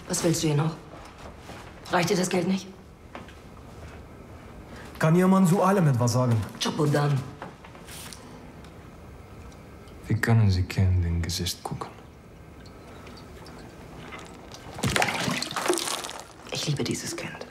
Was willst du hier noch? Reicht dir das Geld nicht? Kann jemand zu allem etwas sagen? Chopodan. Wie können Sie Ken in den Gesicht gucken? Ich liebe dieses Kind.